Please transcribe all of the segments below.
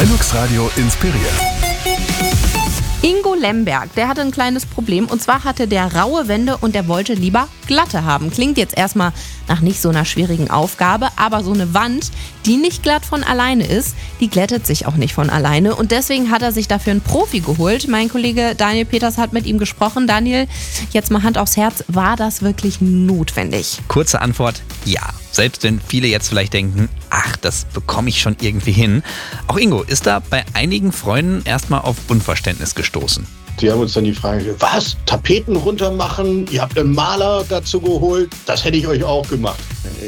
Linux Radio inspiriert. Ingo Lemberg, der hatte ein kleines Problem, und zwar hatte der raue Wände und der wollte lieber glatte haben. Klingt jetzt erstmal nach nicht so einer schwierigen Aufgabe, aber so eine Wand, die nicht glatt von alleine ist, die glättet sich auch nicht von alleine, und deswegen hat er sich dafür einen Profi geholt. Mein Kollege Daniel Peters hat mit ihm gesprochen. Daniel, jetzt mal Hand aufs Herz, war das wirklich notwendig? Kurze Antwort, ja. Selbst wenn viele jetzt vielleicht denken, ach, das bekomme ich schon irgendwie hin. Auch Ingo ist da bei einigen Freunden erstmal auf Unverständnis gestoßen. Die haben uns dann die Frage gestellt, was? Tapeten runter machen? Ihr habt einen Maler dazu geholt? Das hätte ich euch auch gemacht.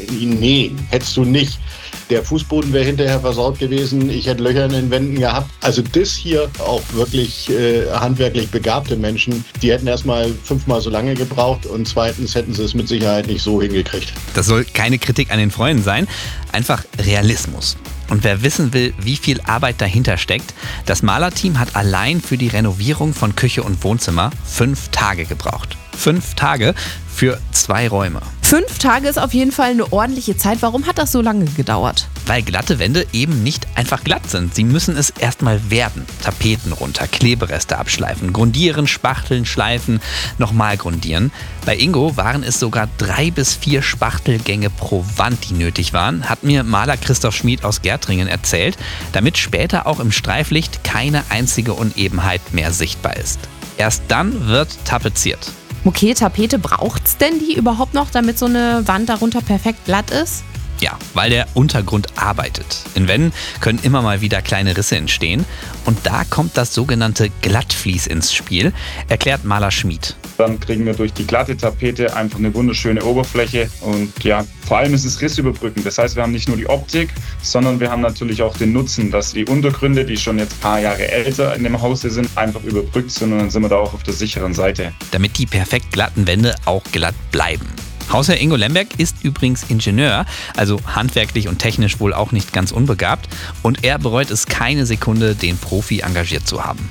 Nee, hättest du nicht. Der Fußboden wäre hinterher versaut gewesen. Ich hätte Löcher in den Wänden gehabt. Also das hier, auch wirklich handwerklich begabte Menschen, die hätten erstmal 5-mal so lange gebraucht, und zweitens hätten sie es mit Sicherheit nicht so hingekriegt. Das soll keine Kritik an den Freunden sein, einfach Realismus. Und wer wissen will, wie viel Arbeit dahinter steckt, das Malerteam hat allein für die Renovierung von Küche und Wohnzimmer 5 Tage gebraucht. 5 Tage für 2 Räume. 5 Tage ist auf jeden Fall eine ordentliche Zeit. Warum hat das so lange gedauert? Weil glatte Wände eben nicht einfach glatt sind. Sie müssen es erstmal werden. Tapeten runter, Klebereste abschleifen, grundieren, spachteln, schleifen, nochmal grundieren. Bei Ingo waren es sogar 3 bis 4 Spachtelgänge pro Wand, die nötig waren, hat mir Maler Christoph Schmid aus Gärtringen erzählt, damit später auch im Streiflicht keine einzige Unebenheit mehr sichtbar ist. Erst dann wird tapeziert. Okay, Tapete, braucht's denn die überhaupt noch, damit so eine Wand darunter perfekt glatt ist? Ja, weil der Untergrund arbeitet. In Wänden können immer mal wieder kleine Risse entstehen. Und da kommt das sogenannte Glattvlies ins Spiel, erklärt Maler Schmid. Dann kriegen wir durch die glatte Tapete einfach eine wunderschöne Oberfläche. Und ja, vor allem ist es rissüberbrückend. Das heißt, wir haben nicht nur die Optik, sondern wir haben natürlich auch den Nutzen, dass die Untergründe, die schon jetzt ein paar Jahre älter in dem Hause sind, einfach überbrückt sind. Und dann sind wir da auch auf der sicheren Seite. Damit die perfekt glatten Wände auch glatt bleiben. Hausherr Ingo Lemberg ist übrigens Ingenieur, also handwerklich und technisch wohl auch nicht ganz unbegabt. Und er bereut es keine Sekunde, den Profi engagiert zu haben.